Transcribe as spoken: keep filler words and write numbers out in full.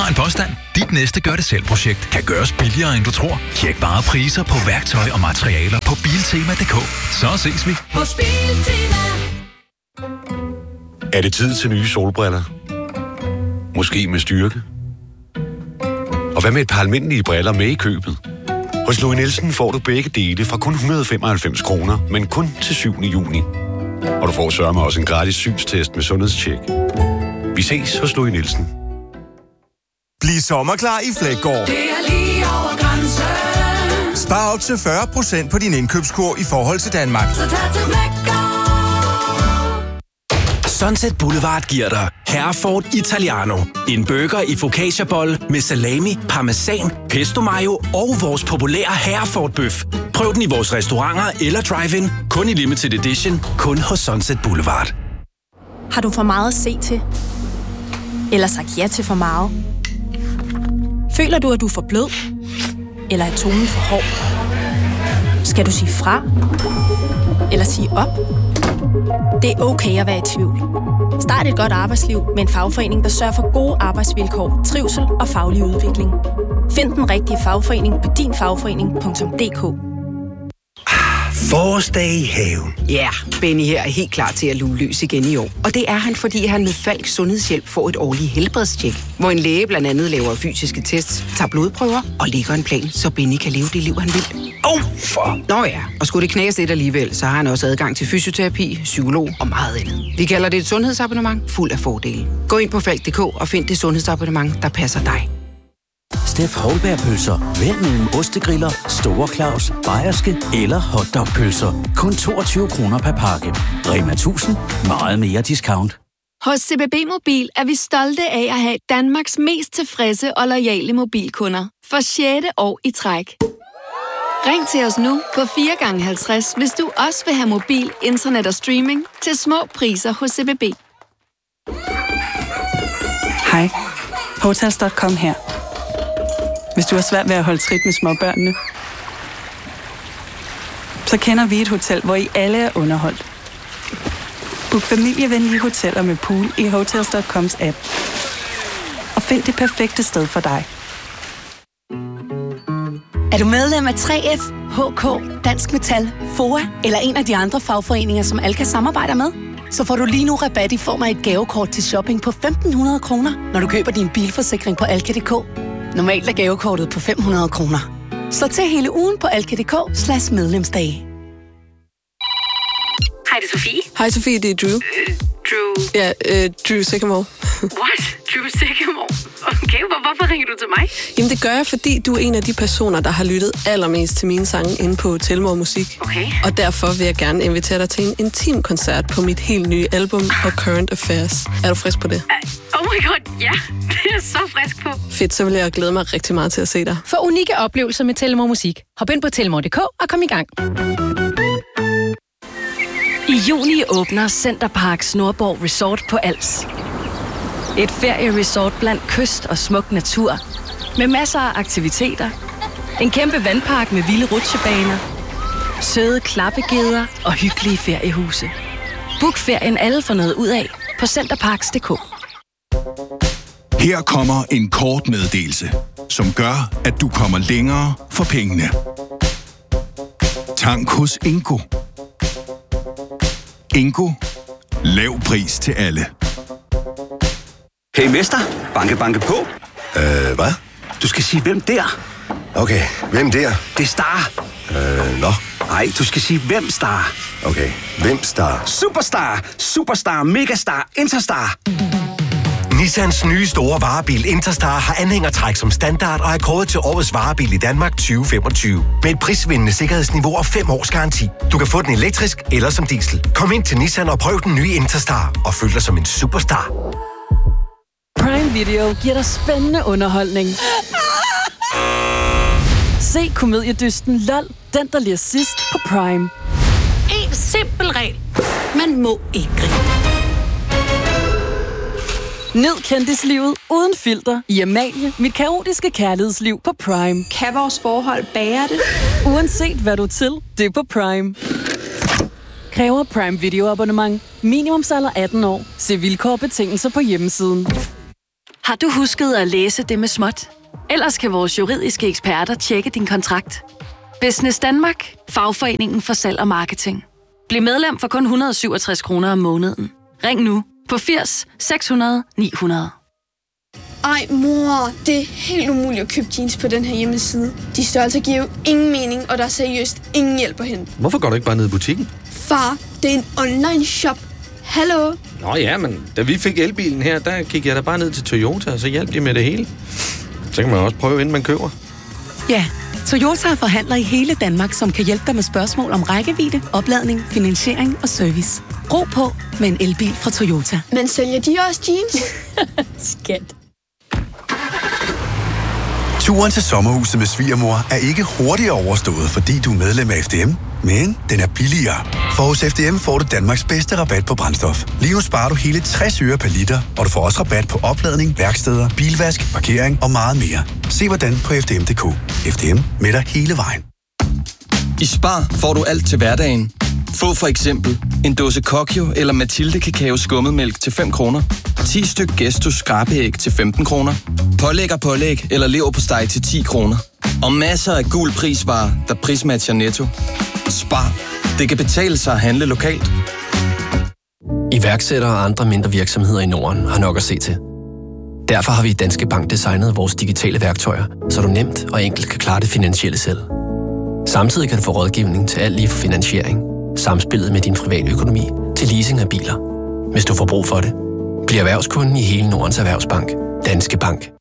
har en påstand. Dit næste gør-det-selv-projekt kan gøres billigere, end du tror. Tjek bare priser på værktøj og materialer på biltema punktum d k. Så ses vi hos Biltema. Er det tid til nye solbriller? Måske med styrke? Og hvad med et par almindelige briller med i købet? Hos Louis Nielsen får du begge dele fra kun et hundrede og femoghalvfems kroner, men kun til syvende juni. Og du får sørme også en gratis synstest med sundhedstjek. Vi ses hos Louis Nielsen. Bliv sommerklar i Flækgaard. Det er lige over grænsen. Spar op til fyrre procent på din indkøbskurv i forhold til Danmark. Så tag til Flækgaard. Sunset Boulevard giver dig Herford Italiano. En burger i focaccia-bolle med salami, parmesan, pesto mayo og vores populære Herford-bøf. Prøv den i vores restauranter eller drive-in. Kun i limited edition. Kun hos Sunset Boulevard. Har du for meget at se til? Eller sagt ja til for meget? Føler du, at du er for blød? Eller er tonen for hård? Skal du sige fra? Eller sige op? Det er okay at være i tvivl. Start et godt arbejdsliv med en fagforening, der sørger for gode arbejdsvilkår, trivsel og faglig udvikling. Find den rigtige fagforening på din fagforening punktum d k. Forårsdag i haven. Ja, yeah, Benny her er helt klar til at luge løs igen i år. Og det er han, fordi han med Falks Sundhedshjælp får et årligt helbredstjek, hvor en læge blandt andet laver fysiske tests, tager blodprøver og lægger en plan, så Benny kan leve det liv, han vil. Åh, oh, for... Nå ja, og skulle det knæse lidt alligevel, så har han også adgang til fysioterapi, psykolog og meget andet. Vi kalder det et sundhedsabonnement fuld af fordele. Gå ind på falk punktum d k og find det sundhedsabonnement, der passer dig. Steff Holberg-pølser. Vælg mellem ostegriller, Store Claus, bayerske eller hotdog-pølser. Kun toogtyve kroner per pakke. Rema tusind. Meget mere discount. Hos C B B Mobil er vi stolte af at have Danmarks mest tilfredse og loyale mobilkunder. For sjette år i træk. Ring til os nu på fire gange halvtreds, hvis du også vil have mobil, internet og streaming til små priser hos C B B. Hej. Hotels punktum com her. Hvis du har svært ved at holde trit med småbørnene, så kender vi et hotel, hvor I alle er underholdt. Book familievenlige hoteller med pool i hotels punktum coms app. Og find det perfekte sted for dig. Er du medlem af tre F, H K, Dansk Metal, F O A eller en af de andre fagforeninger, som Alka samarbejder med? Så får du lige nu rabat i form af et gavekort til shopping på femten hundrede kroner, når du køber din bilforsikring på alka punktum d k. Normalt er gavekortet på fem hundrede kroner. Så til hele ugen på alka punktum d k slash medlemsdage. Hej, det er Sofie. Hej Sofie, det er Drew. Uh, Drew? Ja, uh, Drew Sycamore. What? Drew Sycamore? Okay, hvor, hvorfor ringer du til mig? Jamen det gør jeg, fordi du er en af de personer, der har lyttet allermest til mine sange inde på Telmore Musik. Okay. Og derfor vil jeg gerne invitere dig til en intim koncert på mit helt nye album og Current Affairs. Er du frisk på det? Uh, oh my god, ja. Det er jeg så frisk på. Fedt, så vil jeg glæde mig rigtig meget til at se dig. For unikke oplevelser med Telmore Musik. Hop ind på telmore punktum d k og kom i gang. I juni åbner Centerparks Nordborg Resort på Als. Et ferieresort blandt kyst og smuk natur. Med masser af aktiviteter. En kæmpe vandpark med vilde rutsjebaner. Søde klappegeder og hyggelige feriehuse. Book ferien alle får noget ud af på centerparks punktum d k. Her kommer en kort meddelelse, som gør, at du kommer længere for pengene. Tank hos Ingo. Ingo. Lav pris til alle. Hey mester, banke banke på. Øh, hvad? Du skal sige, hvem der? Okay, hvem der? Det er Star. Øh, nå. Nej, du skal sige, hvem Star. Okay, hvem Star? Superstar, Superstar, Megastar, Interstar. Nissans nye store varebil Interstar har anhængertræk som standard og er kåret til årets varebil i Danmark tyve femogtyve. Med et prisvindende sikkerhedsniveau og fem års garanti. Du kan få den elektrisk eller som diesel. Kom ind til Nissan og prøv den nye Interstar og føl dig som en superstar. Prime Video giver dig spændende underholdning. Se komediedysten L O L, den der lige sidst på Prime. En simpel regel. Man må ikke grine. Nyd kendislivet uden filter i Amalie, mit kaotiske kærlighedsliv på Prime. Kan vores forhold bære det? Uanset hvad du er til, det er på Prime. Kræver Prime Video abonnement. Minimumsalder atten år. Se vilkår og betingelser på hjemmesiden. Har du husket at læse det med småt? Ellers kan vores juridiske eksperter tjekke din kontrakt. Business Danmark. Fagforeningen for salg og marketing. Bliv medlem for kun et hundrede og syvogtres kroner om måneden. Ring nu på firs seks hundrede ni hundrede. Ej, mor, det er helt umuligt at købe jeans på den her hjemmeside. De størrelser giver jo ingen mening, og der er seriøst ingen hjælp at hente. Hvorfor går du ikke bare ned i butikken? Far, det er en online shop. Hallo? Nå ja, men da vi fik elbilen her, der gik jeg da bare ned til Toyota, og så hjalp de med det hele. Så kan man også prøve, inden man køber. Ja, Toyota er forhandler i hele Danmark, som kan hjælpe dig med spørgsmål om rækkevidde, opladning, finansiering og service. Ro på med en elbil fra Toyota. Men sælger de også jeans? Skat. Turen til sommerhuset med svigermor er ikke hurtigere overstået, fordi du er medlem af F D M, men den er billigere. For hos F D M får du Danmarks bedste rabat på brændstof. Lige nu sparer du hele tres øre per liter, og du får også rabat på opladning, værksteder, bilvask, parkering og meget mere. Se hvordan på f d m punktum d k. F D M med dig hele vejen. I Spar får du alt til hverdagen. Få for eksempel en dåse Kokio eller Mathilde Kakao skummetmælk til fem kroner. ti styk Gestus skrabeæg til femten kroner. Pålæg og pålæg eller leverpostej til ti kroner. Og masser af gul prisvarer, der prismatcher Netto. Spar. Det kan betale sig at handle lokalt. Iværksættere og andre mindre virksomheder i Norden har nok at se til. Derfor har vi i Danske Bank designet vores digitale værktøjer, så du nemt og enkelt kan klare det finansielle selv. Samtidig kan du få rådgivning til alt lige fra finansiering, samspillet med din private økonomi til leasing af biler. Hvis du får brug for det, bliv erhvervskunden i hele Nordens Erhvervsbank. Danske Bank.